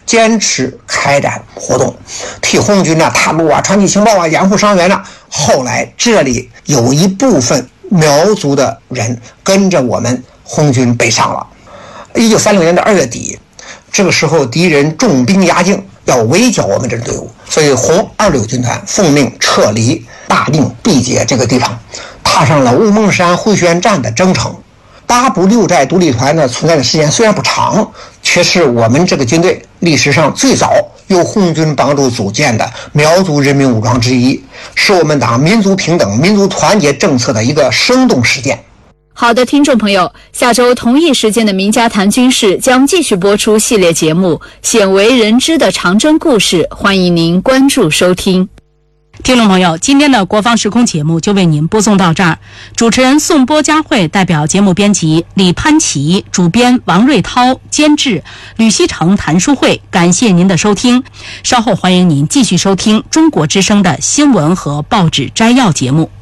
坚持开展活动，替红军探路传递情报掩护伤员后来这里有一部分苗族的人跟着我们红军北上了。1936年的2月底，这个时候敌人重兵压境，要围剿我们这支队伍，所以红26军团奉命撤离大定毕节这个地方，踏上了乌蒙山会宣战的征程。八部六寨独立团存在的时间虽然不长，却是我们这个军队历史上最早由红军帮助组建的苗族人民武装之一，是我们党民族平等、民族团结政策的一个生动实践。 好的，听众朋友，下周同一时间的名家谈军事将继续播出系列节目《鲜为人知的长征故事》，欢迎您关注收听。 听众朋友，今天的国防时空节目就为您播送到这儿。主持人宋波佳慧代表节目编辑李潘琪，主编王瑞涛，监制吕希成、谭淑慧，感谢您的收听。稍后欢迎您继续收听中国之声的新闻和报纸摘要节目。